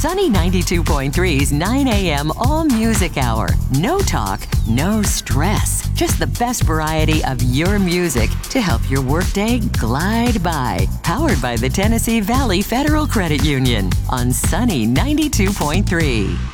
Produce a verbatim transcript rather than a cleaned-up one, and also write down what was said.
Sunny ninety-two point three's nine a.m. All Music Hour. No talk, no stress. Just the best variety of your music to help your workday glide by. Powered by the Tennessee Valley Federal Credit Union on Sunny ninety-two point three.